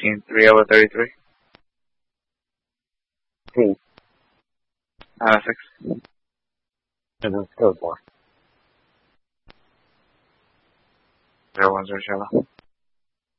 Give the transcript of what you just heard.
Speaking, 3 over 33. P. 6. And then code more. 010 shallow.